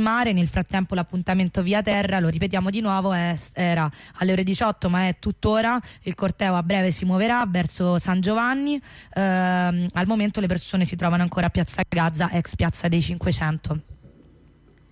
mare. Nel frattempo l'appuntamento via terra, lo ripetiamo di nuovo, era alle ore 18, ma è tuttora. Il corteo a breve si muoverà verso San Giovanni. Al momento le persone si trovano ancora a Piazza Gazza, ex Piazza dei 500.